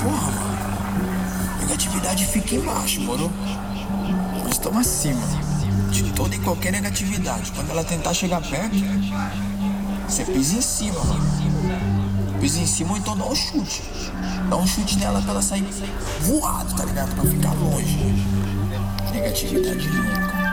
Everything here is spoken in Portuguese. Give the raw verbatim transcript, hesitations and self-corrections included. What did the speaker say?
Porra, mano. Negatividade fica embaixo, moro? Nós estamos acima de toda e qualquer negatividade. Quando ela tentar chegar perto, você pisa em cima, mano. Pisa em cima ou então dá um chute. Dá um chute nela pra ela sair voado, tá ligado? Pra ficar longe. Negatividade nunca.